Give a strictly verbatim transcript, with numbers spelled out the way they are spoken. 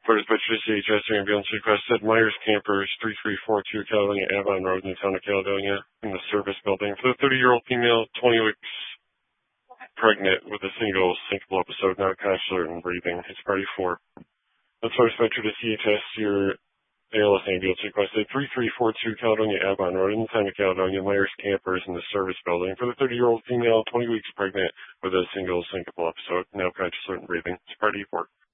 First by C H S ambulance requested Myers Campers, three three four two Caledonia Avon Road in the town of Caledonia, in the service building for the thirty-year-old female, twenty weeks pregnant with a single syncopal episode, not conscious and breathing. It's party four. That's first venture to C H S, your A L S ambulance requested three three four two Caledonia Avon Road in the town of Caledonia, Myers Campers in the service building for the thirty-year-old female, twenty weeks pregnant with a single syncopal episode, now conscious and breathing. It's party four.